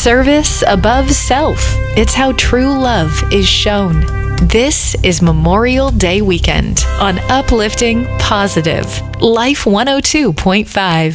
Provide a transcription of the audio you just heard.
Service above self. It's how true love is shown. This is Memorial Day weekend on Uplifting Positive, Life 102.5.